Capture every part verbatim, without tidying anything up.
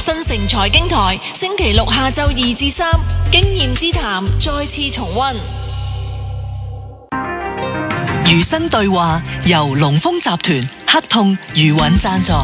新城財經台星期六下晝二至三，經驗之談再次重溫。 餘生對話由龍豐集團、黑痛、余韻贊助。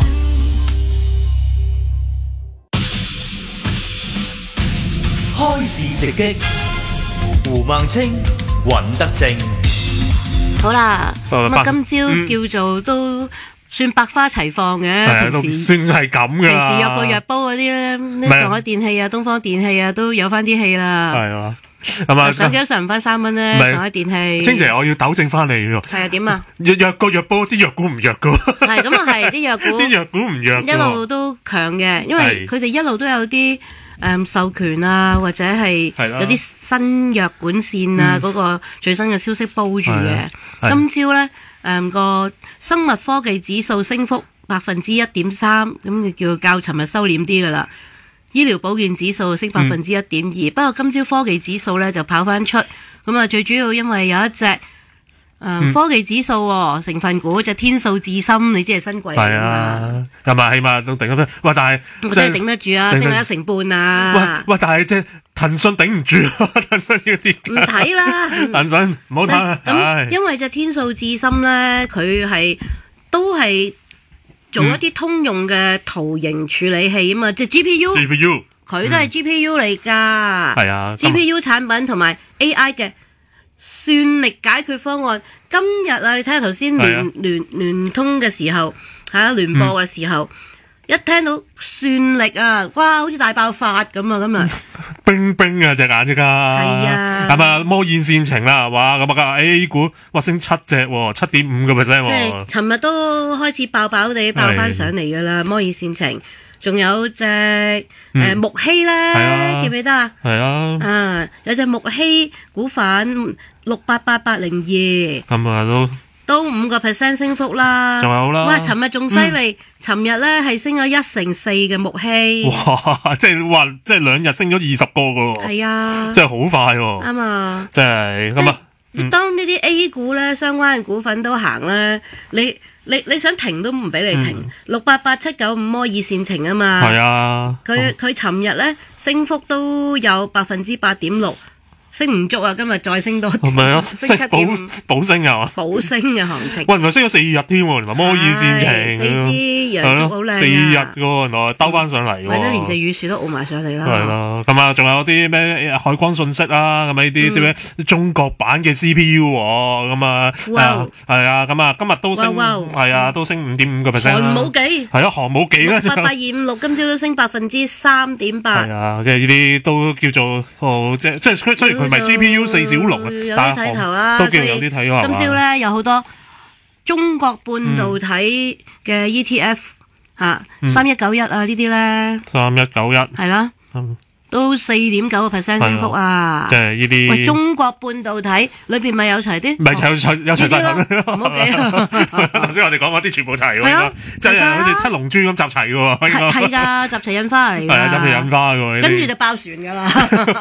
開市直擊，胡孟青、尹德正。 好啦，咁啊，今朝嗯叫做都算百花齊放嘅， 係啊，都平時算係咁噶平啦。 時約個約煲嗰啲咧，啲上海電氣啊、東方電氣啊都有翻啲氣啦。 係啊，係嘛？ 上幾多上唔翻三蚊咧？ 唔係上海電氣。 清姐，我要糾正翻你喎。 係啊，點啊？ 約約個約煲，啲藥股唔弱噶。 係咁啊，係啲藥股啲藥股唔弱㗎。 一路都強嘅，因為佢哋一路都有啲誒授權啊，或者係有啲新藥管線啊，嗰個最新嘅消息煲住嘅。今朝咧誒個生物科技指數升幅百分之一點三，咁就叫較尋日收斂啲噶啦。醫療保健指數升百分之一點二，不過今朝科技指數咧就跑翻出，咁啊最主要因為有一隻誒、呃嗯、科技指數、哦、成分股就天數智深，你知係新貴嚟㗎嘛？ 係咪起碼都頂得，喂！但係我真係頂得住啊，升咗一成半啊！ 喂喂，但係即係騰訊頂唔住啊，騰訊要跌。 唔睇啦， 騰訊唔好睇。 咁因為隻天數智深咧，佢係都係。做一啲通用嘅圖形處理器啊嘛，即係 G P U，G P U，佢都係 G P U 嚟㗎。係啊 ，G P U 產品同埋 A I 嘅算力解決方案。今日啊，你睇下頭先聯聯聯通嘅時候，嚇聯播嘅時候，一聽到算力啊，哇，好似大爆發咁啊，咁啊， 冰冰啊隻眼啫㗎。 係啊， 係咪魔現線程啦？哇，咁啊 A 股哇升七隻喎，七點五個 percent 喎。 即係尋日都開始爆爆地爆翻上嚟㗎啦，摩爾線程，仲有隻誒木希咧，記唔記得啊？ 係啊， 啊有隻木希股份六八八八零二， 咁啊都都五個 percent 升幅啦， 仲有啦。 哇！尋日仲犀利，尋日咧係升咗一成四嘅木希。 哇！即係話，即係兩日升咗二十個㗎喎。 係啊， 真係好快喎。 啱啊， 即係咁啊。 當呢啲 A 股咧相關嘅股份都行咧，你你你想停都唔俾你停。六八八七九五摩爾線程啊嘛。 係啊。 佢佢尋日咧升幅都有百分之八點六。升唔足啊！今日再升多啲， 係咪啊？ 升七點五， 保升啊嘛！ 保升嘅行情。 喂，原來升咗四日添喎，原來摩爾線程， 四支陽燭好靚啊！ 四日嘅喎，原來兜翻上嚟喎， 或者連隻雨樹都敍埋上嚟啦。 係啦，咁啊，仲有啲咩海光信息啊，咁啊呢啲啲咩中國版嘅 C P U 喎，咁啊係啊，咁啊今日都升，係啊，都升五點五個 percent 啦。 寒武紀係啊，寒武紀啦， 八八二五六今朝都升百分之三點八。 係啊，即係呢啲都叫做哦，即係即係雖然佢唔係 G P U 四小龍啊，但係都叫有啲睇啊。 今朝咧有好多中國半導體嘅 E T F 嚇，三一九一啊呢啲咧，三一九一係啦，都四點九個 percent 升幅啊！ 即係呢啲。 喂，中國半導體裏邊咪有齊啲？ 咪有齊有齊晒咯， 唔好記啊！ 頭先我哋講嗰啲全部齊喎，即係好似七龍珠咁集齊嘅喎。 係係㗎，集齊印花嚟㗎。係啊，集齊印花嘅喎。 跟住就爆船㗎啦。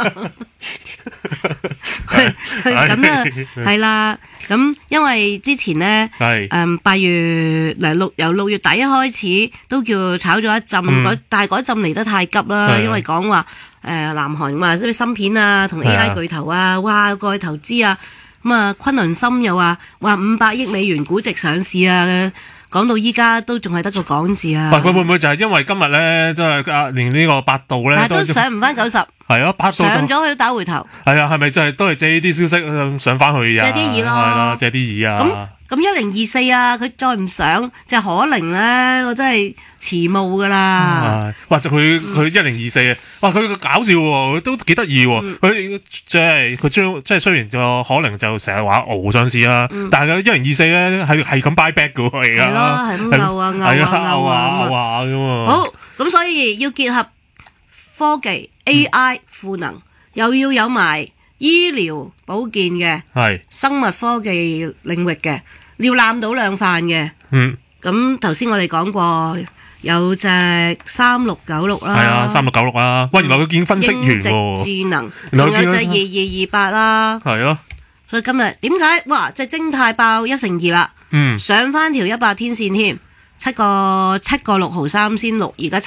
佢佢咁啊，係啦。咁因為之前咧，誒八月嗱六由六月底開始都叫炒咗一陣，但係嗰陣嚟得太急啦，因為講話。誒、呃、南韓話啲芯片啊，同 A I 巨頭啊，哇過去投資啊，咁啊昆侖芯又話話五百億美元估值上市啊，講到依家都仲係得個講字啊。 喂，佢會唔會就係因為今日咧，即係啊，連呢個百度咧都上唔翻九十。 係啊，百度上咗去都打回頭。係啊，係咪就係都係借呢啲消息上翻去啊？ 借啲意咯， 係啦，借啲意啊。 咁咁一零二四啊，佢再唔上就可能咧，我真係遲暮噶啦。 哇！佢佢一零二四啊，哇！佢搞笑喎，佢都幾得意喎。佢即係佢將即係雖然就可能就成日話熬上市啦，但係佢一零二四咧係係咁 buy back 嘅喎，而家係咯， 係咁拗啊拗啊拗啊拗啊咁啊。 好，咁所以要結合科技 A I 賦能，又要有埋醫療保健嘅，係生物科技領域嘅，要攬到兩飯嘅。嗯，咁頭先我哋講過有隻三六九六啦，係啊，三六九六啦。喂，原來佢見分析員喎，智能，仲有隻二二二八啦，係咯。所以今日點解哇？隻晶泰爆一成二啦，嗯，上翻條一百天線添，七個七個六毫三先六，而家七。